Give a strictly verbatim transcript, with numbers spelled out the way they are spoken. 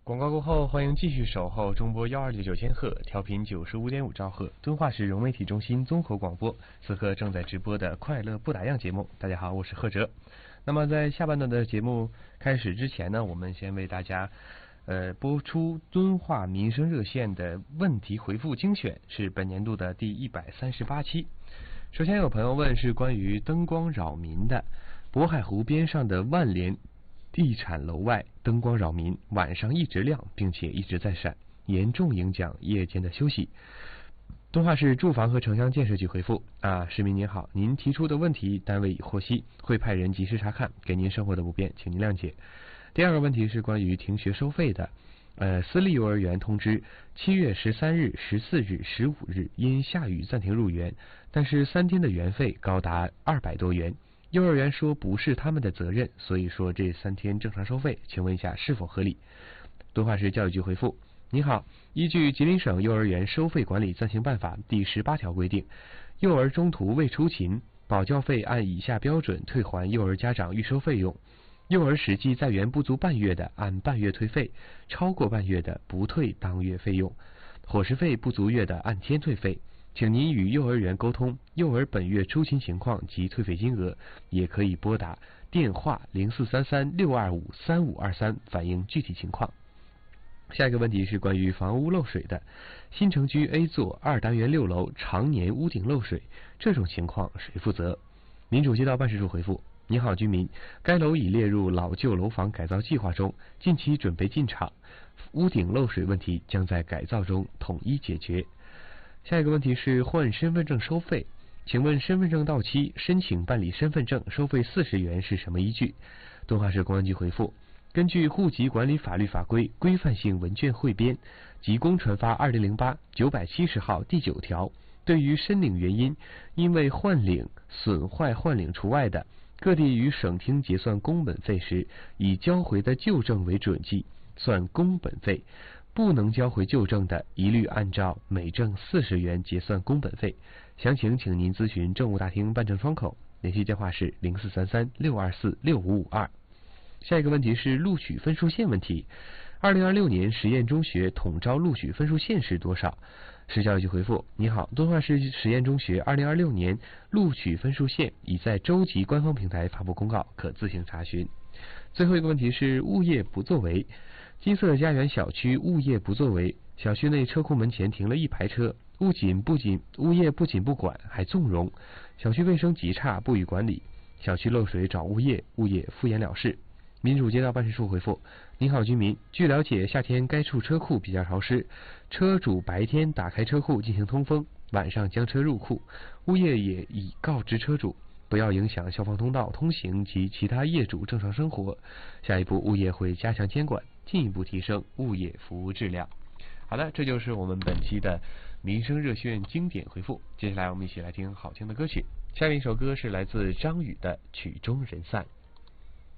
广告过后，欢迎继续守候中波幺二九九千赫，调频九十五点五兆赫，敦化市融媒体中心综合广播。此刻正在直播的快乐不打烊节目，大家好，我是贺哲。那么在下半段的节目开始之前呢，我们先为大家呃播出敦化民生热线的问题回复精选，是本年度的第一百三十八期。首先有朋友问是关于灯光扰民的，渤海湖边上的万联地产楼外灯光扰民，晚上一直亮，并且一直在闪，严重影响夜间的休息。敦化市住房和城乡建设局回复啊，市民您好，您提出的问题单位已获悉，会派人及时查看，给您生活的不便，请您谅解。第二个问题是关于停学收费的，呃，私立幼儿园通知七月十三日、十四日、十五日因下雨暂停入园，但是三天的园费高达二百多元。幼儿园说不是他们的责任，所以说这三天正常收费，请问一下是否合理？敦化市教育局回复：您好，依据吉林省幼儿园收费管理暂行办法第十八条规定，幼儿中途未出勤，保教费按以下标准退还幼儿家长预收费用。幼儿实际在园不足半月的，按半月退费；超过半月的，不退当月费用；伙食费不足月的，按天退费。请您与幼儿园沟通幼儿本月出勤情况及退费金额，也可以拨打电话零四三三六二五三五二三反映具体情况。下一个问题是关于房屋漏水的，新城区 A 座二单元六楼常年屋顶漏水，这种情况谁负责？民主街道办事处回复：您好，居民，该楼已列入老旧楼房改造计划中，近期准备进场，屋顶漏水问题将在改造中统一解决。下一个问题是换身份证收费，请问身份证到期申请办理身份证收费四十元是什么依据？敦化市公安局回复：根据户籍管理法律法规规范性文件汇编及公传发二零零八九百七十号第九条，对于申领原因因为换领损坏换领除外的，各地与省厅结算工本费时，以交回的旧证为准计算工本费，不能交回旧证的，一律按照每证四十元结算工本费。详情请您咨询政务大厅办证窗口，联系电话是零四三三六二四六五五二。下一个问题是录取分数线问题，二零二六年实验中学统招录取分数线是多少？市教育局回复：你好，敦化市实验中学二零二六年录取分数线已在州级官方平台发布公告，可自行查询。最后一个问题是物业不作为，金色家园小区物业不作为，小区内车库门前停了一排车，物仅不仅物业不仅不管，还纵容，小区卫生极差，不予管理，小区漏水找物业，物业敷衍了事。民主街道办事处回复：您好，居民，据了解，夏天该处车库比较潮湿，车主白天打开车库进行通风，晚上将车入库，物业也已告知车主不要影响消防通道通行及其他业主正常生活。下一步，物业会加强监管，进一步提升物业服务质量。好的，这就是我们本期的民生热线经典回复。接下来我们一起来听好听的歌曲，下面一首歌是来自张宇的《曲终人散》。